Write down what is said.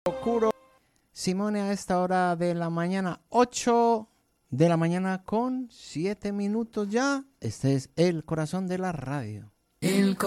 Curo Simone a esta hora de la mañana, 8 de la mañana con 7 minutos ya. Este es el corazón de la radio.